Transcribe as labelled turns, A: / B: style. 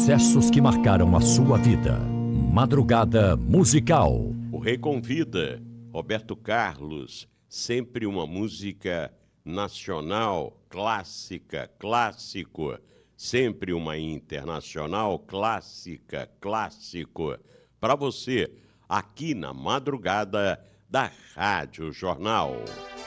A: sucessos que marcaram a sua vida. Madrugada Musical.
B: O Rei convida Roberto Carlos, sempre uma música nacional, clássica, clássico, sempre uma internacional, clássica, clássico, para você, aqui na madrugada da Rádio Jornal.